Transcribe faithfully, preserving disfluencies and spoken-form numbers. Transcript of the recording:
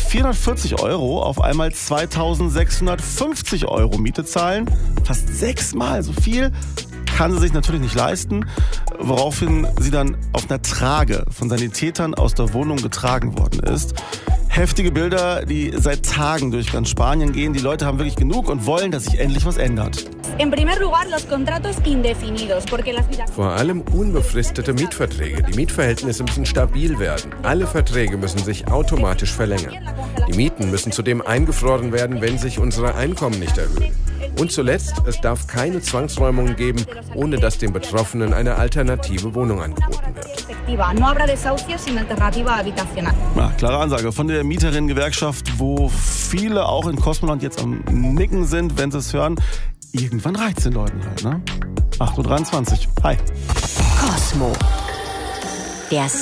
vierhundertvierzig Euro auf einmal zweitausendsechshundertfünfzig Euro Miete zahlen. Fast sechsmal so viel kann sie sich natürlich nicht leisten, woraufhin sie dann auf einer Trage von Sanitätern aus der Wohnung getragen worden ist. Heftige Bilder, die seit Tagen durch ganz Spanien gehen. Die Leute haben wirklich genug und wollen, dass sich endlich was ändert. Vor allem unbefristete Mietverträge. Die Mietverhältnisse müssen stabil werden. Alle Verträge müssen sich automatisch verlängern. Die Mieten müssen zudem eingefroren werden, wenn sich unsere Einkommen nicht erhöhen. Und zuletzt, es darf keine Zwangsräumungen geben, ohne dass den Betroffenen eine alternative Wohnung angeboten wird. Ja, klare Ansage von der Mieterinnen-Gewerkschaft, wo viele auch in Kosmoland jetzt am Nicken sind, wenn sie es hören. Irgendwann reicht's den Leuten halt, ne? acht Uhr dreiundzwanzig. Hi. Kosmo. Der